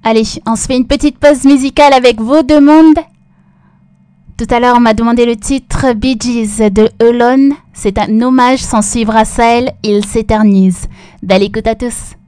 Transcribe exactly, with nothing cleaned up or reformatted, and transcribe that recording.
Allez, on se fait une petite pause musicale avec vos demandes. Tout à l'heure, on m'a demandé le titre Bee Gees de Alone. C'est un hommage, s'en suivra Sahel, il s'éternise. Belle écoute à tous.